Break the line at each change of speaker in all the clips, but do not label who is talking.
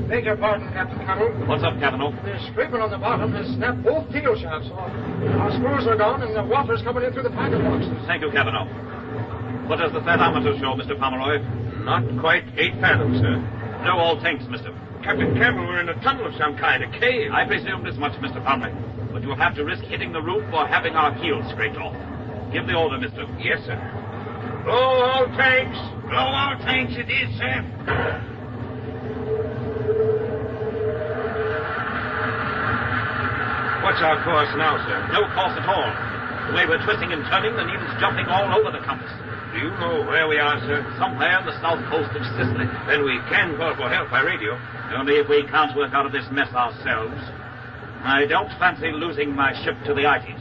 Beg your pardon, Captain Cuttle.
What's up, Cavanaugh?
The scraping on the bottom has snapped both tail shafts off. Our screws are gone, and the water's coming in through the paddle boxes.
Thank you, Cavanaugh. What does the thermometer show, Mr. Pomeroy?
Not quite 8 fathoms, sir.
Blow all tanks, mister.
Captain Campbell, we're in a tunnel of some kind, a cave.
I presumed as much, Mr. Pomeroy. But you'll have to risk hitting the roof or having our keels scraped off. Give the order, mister.
Yes, sir. Blow all tanks.
Blow all tanks it is, sir.
What's our course now, sir?
No course at all. The way we're twisting and turning, the needle's jumping all over the compass.
Do you know where we are, sir?
Somewhere on the south coast of Sicily.
Then we can call for help by radio.
Only if we can't work out of this mess ourselves. I don't fancy losing my ship to the Ites.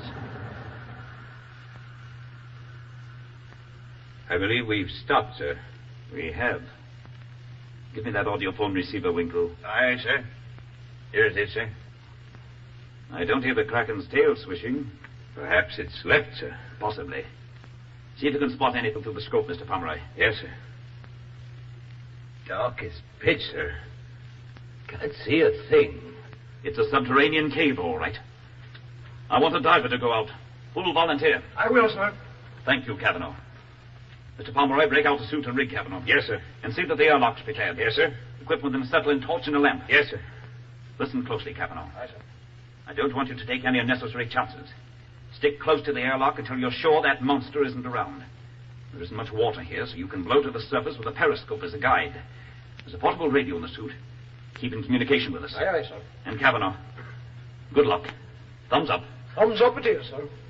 I believe we've stopped, sir.
We have. Give me that audiophone receiver, Winkle.
Aye, sir. Here it is, sir.
I don't hear the Kraken's tail swishing.
Perhaps it's left, sir.
Possibly. See if you can spot anything through the scope, Mr. Pomeroy.
Yes, sir. Dark as pitch, sir. Can't see a thing.
It's a subterranean cave, all right. I want a diver to go out. Who'll volunteer?
I will, sir.
Thank you, Cavanaugh. Mr. Pomeroy, break out the suit and rig, Cavanaugh.
Yes, sir.
And see that the airlock's prepared.
Yes, sir.
Equip with an acetylene torch and a lamp.
Yes, sir.
Listen closely, Cavanaugh.
Aye, sir.
I don't want you to take any unnecessary chances. Stick close to the airlock until you're sure that monster isn't around. There isn't much water here, so you can blow to the surface with a periscope as a guide. There's a portable radio in the suit. Keep in communication with us.
Aye, aye, sir.
And Cavanaugh, good luck. Thumbs up.
Thumbs up it is, sir.